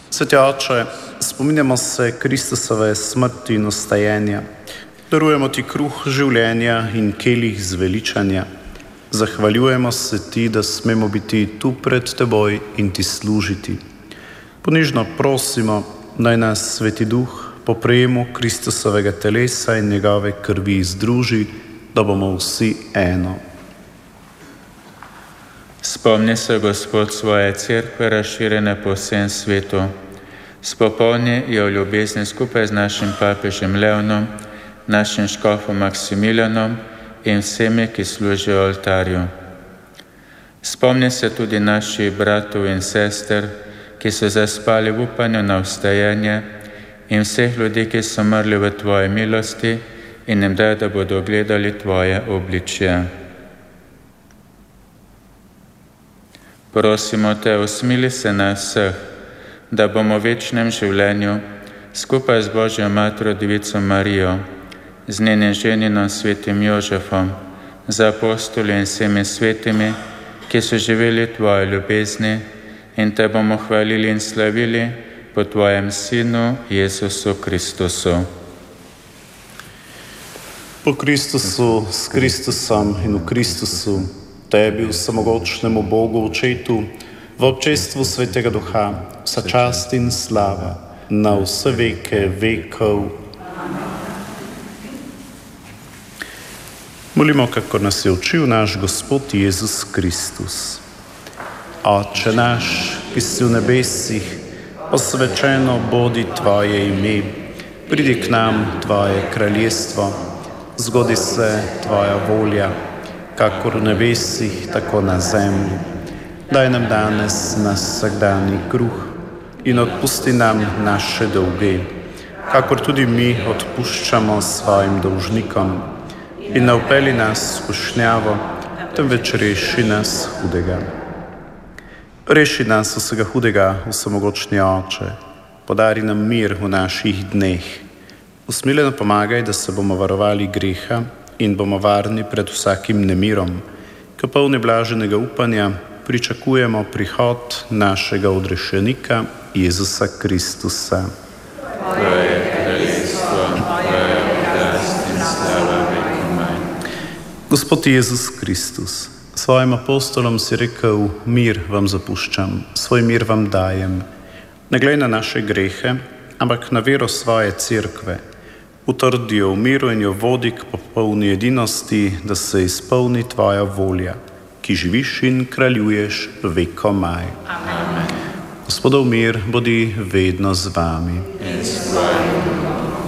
Sveti Oče, spominjamo se Kristusove smrti in ostajenja. Darujemo ti kruh življenja in kelih zveličanja. Zahvaljujemo se ti, da smemo biti tu pred teboj in ti služiti. Ponižno prosimo, naj nas Sveti Duh po prejemu Kristusovega telesa in njegove krvi združi, da bomo vsi eno. Spomni se, Gospod, svoje cerkve razširjene po vsem svetu. Spopolni jo v ljubezni skupaj z našim papežem Leonom, našim škofom Maksimilijanom in vsemi, ki služijo oltarju. Spomni se tudi naših bratov in sester, ki so zaspali v upanju na vstajanje, in vseh ljudi, ki so mrli v tvoji milosti, in jim daj, da bodo gledali tvoje obličje. Prosimo te, usmili se nas vseh, da bomo v večnem življenju skupaj z Božjo Materjo Devico Marijo, z njenim ženinom svetim Jožefom, z apostoli in vsemi svetimi, ki so živeli tvoje ljubezni, in te bomo hvalili in slavili po tvojem Sinu Jezusu Kristusu. Po Kristusu, s Kristusom in v Kristusu, tebi, vsemogočnemu Bogu, Očetu, v občestvu Svetega Duha, vsa čast in slava na vse veke vekov. Molimo, kakor nas je učil naš Gospod Jezus Kristus. Oče naš, ki si v nebesih, posvečeno bodi tvoje ime, pridi k nam tvoje kraljestvo, zgodi se tvoja volja, kakor v nebesih, tako na zemlji. Daj nam danes naš vsakdanji kruh in odpusti nam naše dolge, kakor tudi mi odpuščamo svojim dolžnikom. In ne vpelji nas v skušnjavo, temveč reši nas hudega. Reši nas vsega hudega, vsemogočni Oče, podari nam mir v naših dneh. Usmiljeno pomagaj, da se bomo varovali greha in bomo varni pred vsakim nemirom, ko polni blaženega upanja pričakujemo prihod našega odrešenika Jezusa Kristusa. Tvoje kraljestvo, tvoja oblast in slava vekomaj. Gospod Jezus Kristus, svojim apostolom si rekel, mir vam zapuščam, svoj mir vam dajem. Ne glej na naše grehe, ampak na vero svoje cerkve. Utrdi jo v miru in jo vodi k popolni edinosti, da se izpolni tvoja volja, ki živiš in kraljuješ vekomaj. Amen. Gospodov mir bodi vedno z vami.